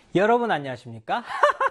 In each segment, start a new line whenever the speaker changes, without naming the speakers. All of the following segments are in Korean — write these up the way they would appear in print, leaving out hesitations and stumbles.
여러분 안녕하십니까?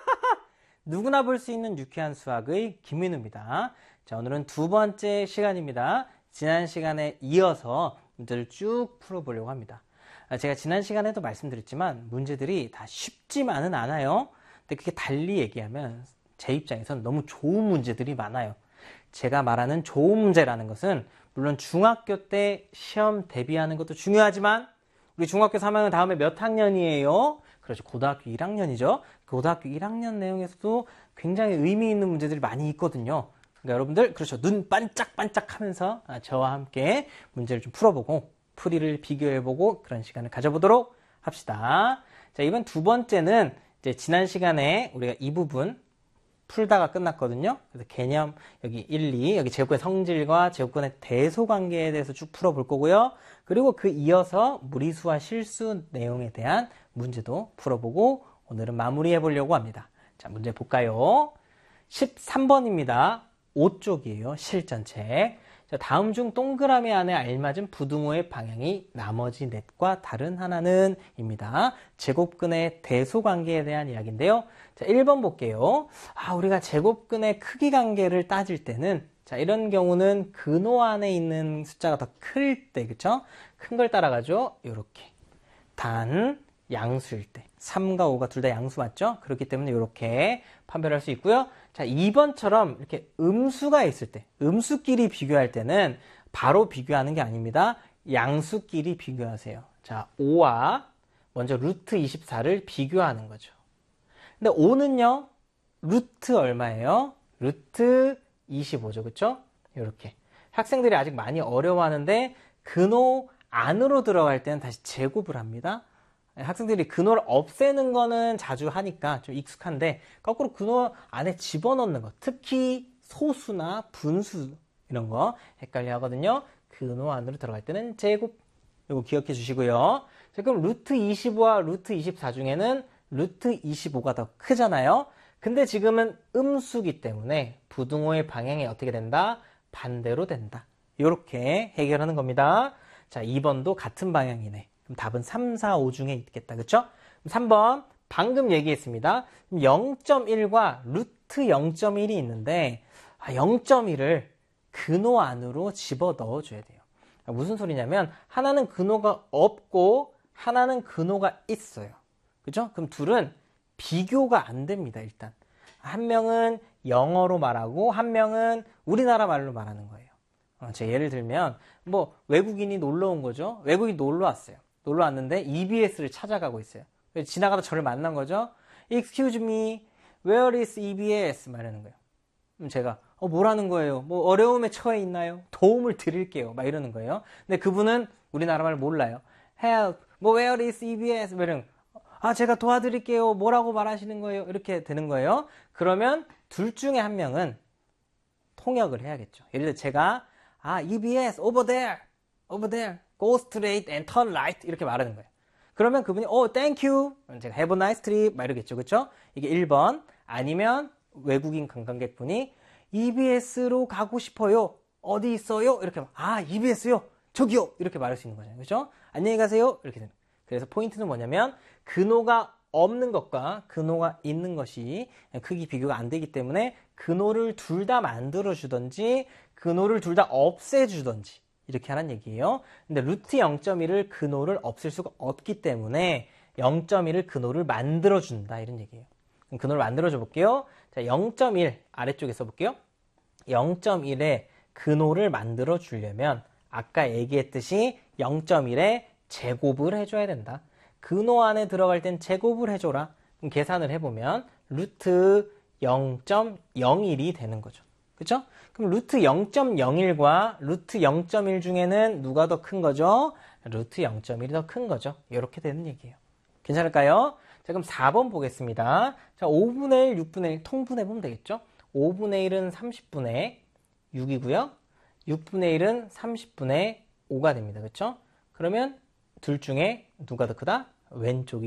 누구나 볼 수 있는 유쾌한 수학의 김민우입니다. 자, 오늘은 두 번째 시간입니다. 지난 시간에 이어서 문제를 쭉 풀어보려고 합니다. 제가 지난 시간에도 말씀드렸지만 문제들이 다 쉽지만은 않아요. 근데 그게 달리 얘기하면 제 입장에선 너무 좋은 문제들이 많아요. 제가 말하는 좋은 문제라는 것은 물론 중학교 때 시험 대비하는 것도 중요하지만 우리 중학교 3학년 다음에 몇 학년이에요? 그렇죠. 고등학교 1학년이죠. 고등학교 1학년 내용에서도 굉장히 의미 있는 문제들이 많이 있거든요. 그러니까 여러분들, 그렇죠. 눈 반짝반짝 하면서 저와 함께 문제를 좀 풀어보고, 풀이를 비교해보고 그런 시간을 가져보도록 합시다. 자, 이번 두 번째는 이제 지난 시간에 우리가 이 부분 풀다가 끝났거든요. 그래서 개념, 여기 1, 2, 여기 제곱근의 성질과 제곱근의 대소관계에 대해서 쭉 풀어볼 거고요. 그리고 그 이어서 무리수와 실수 내용에 대한 문제도 풀어보고 오늘은 마무리해 보려고 합니다. 자, 문제 볼까요? 13번입니다. 5쪽이에요. 실전책. 자, 다음 중 동그라미 안에 알맞은 부등호의 방향이 나머지 넷과 다른 하나는 입니다. 제곱근의 대소관계에 대한 이야기인데요. 자, 1번 볼게요. 우리가 제곱근의 크기 관계를 따질 때는 자, 이런 경우는 근호 안에 있는 숫자가 더 클 때, 그쵸? 큰 걸 따라가죠. 요렇게. 단, 양수일 때. 3과 5가 둘 다 양수 맞죠? 그렇기 때문에 이렇게 판별할 수 있고요. 자, 2번처럼 이렇게 음수가 있을 때, 음수끼리 비교할 때는 바로 비교하는 게 아닙니다. 양수끼리 비교하세요. 자, 5와 먼저 루트 24를 비교하는 거죠. 근데 5는요, 루트 얼마예요? 루트 25죠. 그쵸? 이렇게. 학생들이 아직 많이 어려워하는데, 근호 안으로 들어갈 때는 다시 제곱을 합니다. 학생들이 근호를 없애는 거는 자주 하니까 좀 익숙한데, 거꾸로 근호 안에 집어넣는 거, 특히 소수나 분수, 이런 거 헷갈려 하거든요. 근호 안으로 들어갈 때는 제곱. 이거 기억해 주시고요. 자, 그럼 루트 25와 루트 24 중에는 루트 25가 더 크잖아요. 근데 지금은 음수기 때문에 부등호의 방향이 어떻게 된다? 반대로 된다. 이렇게 해결하는 겁니다. 자, 2번도 같은 방향이네. 그럼 답은 3, 4, 5 중에 있겠다. 그쵸? 3번 방금 얘기했습니다. 0.1과 루트 0.1이 있는데 0.1을 근호 안으로 집어 넣어줘야 돼요. 무슨 소리냐면 하나는 근호가 없고 하나는 근호가 있어요. 그죠? 그럼 둘은 비교가 안 됩니다. 일단 한 명은 영어로 말하고 한 명은 우리나라 말로 말하는 거예요. 제 예를 들면 뭐 외국인이 놀러 온 거죠. 외국인이 놀러 왔어요. 놀러 왔는데 EBS를 찾아가고 있어요. 지나가다 저를 만난 거죠. Excuse me, where is EBS? 말하는 거예요. 그럼 제가 뭐라는 거예요? 뭐 어려움에 처해 있나요? 도움을 드릴게요. 막 이러는 거예요. 근데 그분은 우리나라 말 몰라요. Help, 뭐 where is EBS? 뭐 이런 제가 도와드릴게요. 뭐라고 말하시는 거예요? 이렇게 되는 거예요. 그러면 둘 중에 한 명은 통역을 해야겠죠. 예를 들어 제가 EBS over there, go straight and turn right 이렇게 말하는 거예요. 그러면 그분이 thank you. 제가 have a nice trip 막 이러겠죠. 그렇죠? 이게 1번. 아니면 외국인 관광객분이 EBS로 가고 싶어요. 어디 있어요? 이렇게 EBS요. 저기요. 이렇게 말할 수 있는 거잖아요. 그렇죠? 안녕히 가세요. 이렇게 되는. 그래서 포인트는 뭐냐면 근호가 없는 것과 근호가 있는 것이 크기 비교가 안 되기 때문에 근호를 둘 다 만들어 주던지 근호를 둘 다 없애 주던지 이렇게 하는 얘기예요. 근데 루트 0.1을 근호를 없앨 수가 없기 때문에 0.1을 근호를 만들어 준다 이런 얘기예요. 그럼 근호를 만들어 줘 볼게요. 자, 0.1 아래쪽에 써 볼게요. 0.1의 근호를 만들어 주려면 아까 얘기했듯이 0.1에 제곱을 해줘야 된다. 근호 안에 들어갈 땐 제곱을 해줘라. 그럼 계산을 해보면 루트 0.01이 되는 거죠. 그쵸? 그럼 루트 0.01과 루트 0.1 중에는 누가 더 큰 거죠? 루트 0.1이 더 큰 거죠. 이렇게 되는 얘기예요. 괜찮을까요? 자, 그럼 4번 보겠습니다. 자, 5분의 1, 6분의 1 통분해보면 되겠죠? 5분의 1은 30분의 6이고요. 6분의 1은 30분의 5가 됩니다. 그쵸? 그러면 둘 중에 누가 더 크다? 왼쪽이